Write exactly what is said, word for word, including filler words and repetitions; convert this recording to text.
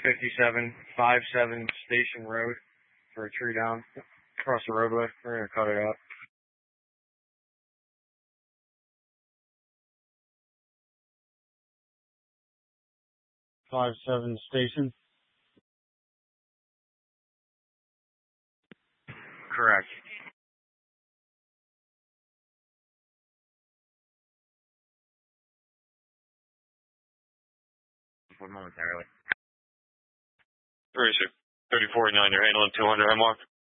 fifty-seven fifty-seven Station Road for a tree down across the roadway. We're going to cut it up. fifty-seven Station? Correct. Momentarily. Racer, thirty forty-nine, you're handling two hundred M R.